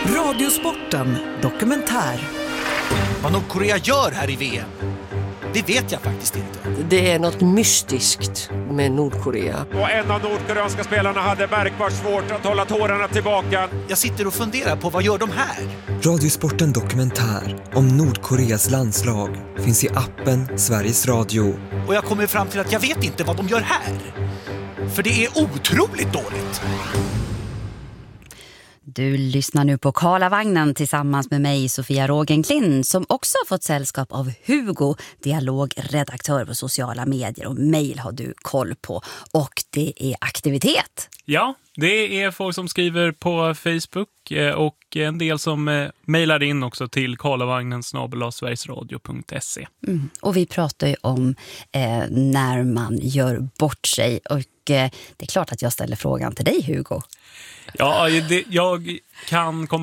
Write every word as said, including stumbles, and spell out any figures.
Radiosporten dokumentär. Vad Nordkorea gör här i V M, det vet jag faktiskt inte. Det är något mystiskt med Nordkorea. Och en av nordkoreanska spelarna hade märkbart svårt att hålla tårarna tillbaka. Jag sitter och funderar på vad gör de här? Radiosporten dokumentär om Nordkoreas landslag finns i appen Sveriges Radio. Och jag kommer fram till att jag vet inte vad de gör här. För det är otroligt dåligt. Du lyssnar nu på Karlavagnen tillsammans med mig, Sofia Rogenklint, som också har fått sällskap av Hugo, dialogredaktör på sociala medier, och mejl har du koll på. Och det är aktivitet. Ja, det är folk som skriver på Facebook och en del som mejlar in också till karlavagnen snabel-a sverigesradio punkt se. Mm. Och vi pratar ju om eh, när man gör bort sig, och eh, det är klart att jag ställer frågan till dig, Hugo. Ja, det, jag kan komma